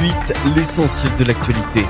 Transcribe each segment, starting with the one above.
suite, l'essentiel de l'actualité.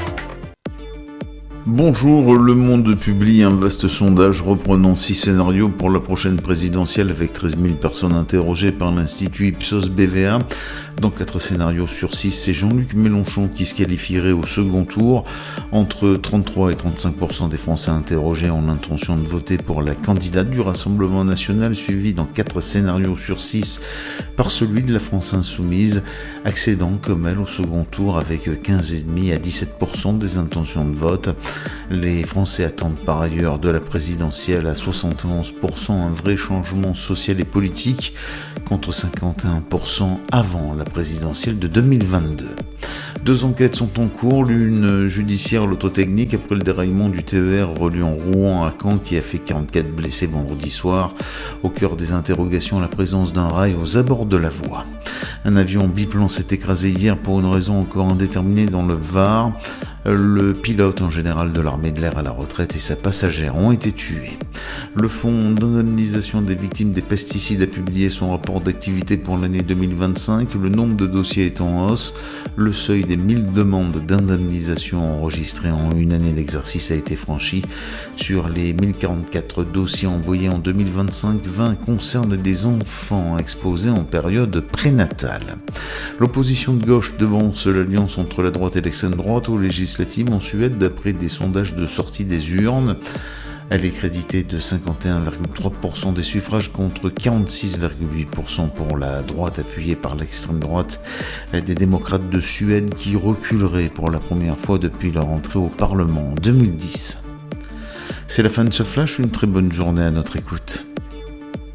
Bonjour, Le Monde publie un vaste sondage reprenant 6 scénarios pour la prochaine présidentielle avec 13 000 personnes interrogées par l'Institut Ipsos BVA. Dans 4 scénarios sur 6, c'est Jean-Luc Mélenchon qui se qualifierait au second tour. Entre 33 et 35% des Français interrogés ont l'intention de voter pour la candidate du Rassemblement National, suivi dans 4 scénarios sur 6 par celui de la France Insoumise, accédant comme elle au second tour avec 15,5 à 17% des intentions de vote. Les Français attendent par ailleurs de la présidentielle à 71% un vrai changement social et politique, contre 51% avant la présidentielle de 2022. 2 enquêtes sont en cours, l'une judiciaire, l'autre technique, après le déraillement du TER reliant Rouen à Caen qui a fait 44 blessés vendredi soir. Au cœur des interrogations, la présence d'un rail aux abords de la voie. Un avion biplan s'est écrasé hier pour une raison encore indéterminée dans le Var. Le pilote, en général de l'armée de l'air à la retraite, et sa passagère ont été tués. Le Fonds d'indemnisation des victimes des pesticides a publié son rapport d'activité pour l'année 2025. Le nombre de dossiers est en hausse. Le seuil des 1000 demandes d'indemnisation enregistrées en une année d'exercice a été franchi. Sur les 1044 dossiers envoyés en 2025, 20 concernent des enfants exposés en période prénatale. L'opposition de gauche devance l'alliance entre la droite et l'extrême droite aux législatives en Suède d'après des sondages de sortie des urnes. Elle est créditée de 51,3% des suffrages contre 46,8% pour la droite appuyée par l'extrême droite des démocrates de Suède qui reculeraient pour la première fois depuis leur entrée au Parlement en 2010. C'est la fin de ce flash, une très bonne journée à notre écoute.